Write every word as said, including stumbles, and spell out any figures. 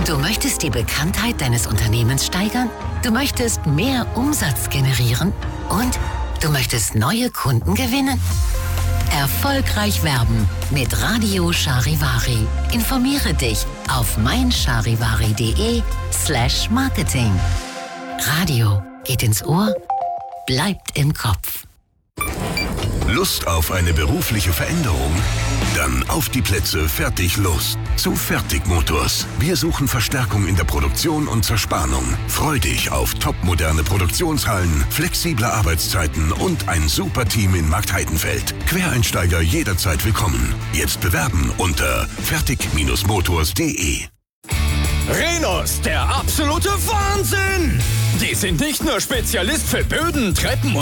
Du möchtest die Bekanntheit deines Unternehmens steigern? Du möchtest mehr Umsatz generieren? Und du möchtest neue Kunden gewinnen? Erfolgreich werben mit Radio Charivari. Informiere dich auf meincharivari.de slash marketing. Radio geht ins Ohr, bleibt im Kopf. Lust auf eine berufliche Veränderung? Dann auf die Plätze, fertig, los. Zu Fertig Motors. Wir suchen Verstärkung in der Produktion und Zerspannung. Freu dich auf topmoderne Produktionshallen, flexible Arbeitszeiten und ein super Team in Marktheidenfeld. Quereinsteiger jederzeit willkommen. Jetzt bewerben unter fertig motors punkt de. Rhenus, der absolute Wahnsinn! Die sind nicht nur Spezialist für Böden, Treppen und